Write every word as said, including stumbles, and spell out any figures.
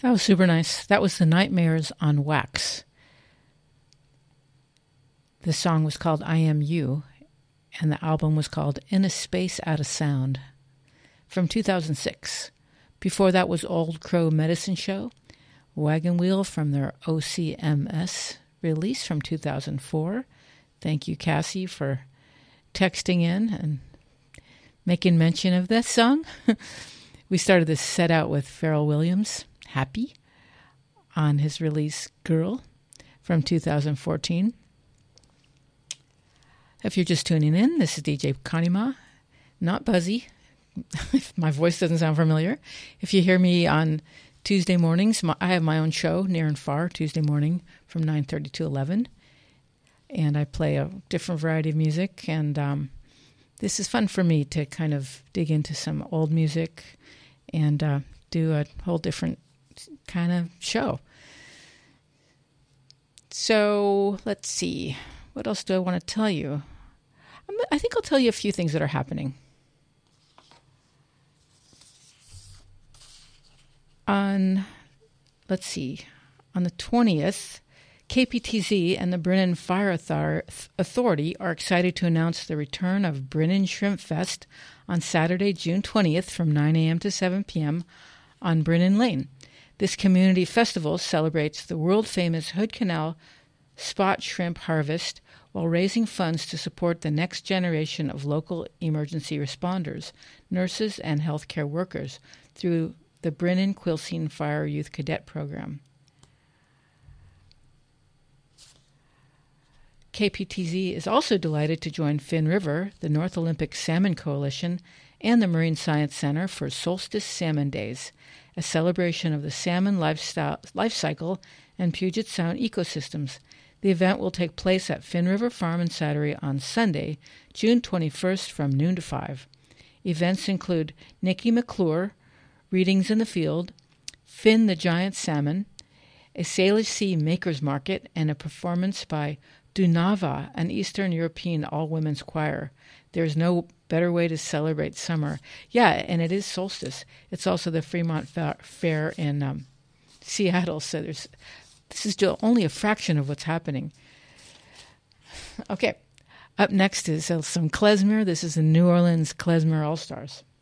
That was super nice. That was the Nightmares on Wax. The song was called I Am You, and the album was called In a Space Out of Sound from two thousand six. Before that was Old Crow Medicine Show, Wagon Wheel from their O C M S release from two thousand four. Thank you, Cassie, for texting in and making mention of this song. We started this set out with Pharrell Williams, Happy, on his release Girl from two thousand fourteen. If you're just tuning in, this is D J Conima, not Buzzy. If my voice doesn't sound familiar. If you hear me on Tuesday mornings, my, I have my own show, Near and Far, Tuesday morning from nine thirty to eleven. And I play a different variety of music. And um, this is fun for me to kind of dig into some old music and uh, do a whole different kind of show. So let's see. What else do I want to tell you? I'm, I think I'll tell you a few things that are happening. On, let's see, on the twentieth, K P T Z and the Brennan Fire Authority are excited to announce the return of Brennan Shrimp Fest on Saturday, June twentieth from nine a.m. to seven p.m. on Brennan Lane. This community festival celebrates the world-famous Hood Canal spot shrimp harvest while raising funds to support the next generation of local emergency responders, nurses, and healthcare workers through the Brennan Quilcene Fire Youth Cadet Program. K P T Z is also delighted to join Fin River, the North Olympic Salmon Coalition, and the Marine Science Center for Solstice Salmon Days, a celebration of the salmon lifestyle, life cycle and Puget Sound ecosystems. The event will take place at Fin River Farm and Sattery on Sunday, June twenty-first from noon to five. Events include Nikki McClure, Readings in the Field, Finn the Giant Salmon, a Salish Sea Makers Market, and a performance by Dunava, an Eastern European all-women's choir. There's no better way to celebrate summer. Yeah, and it is solstice. It's also the Fremont Fa- Fair in um, Seattle, so there's this is still only a fraction of what's happening. Okay, up next is uh, some klezmer. This is the New Orleans Klezmer All-Stars.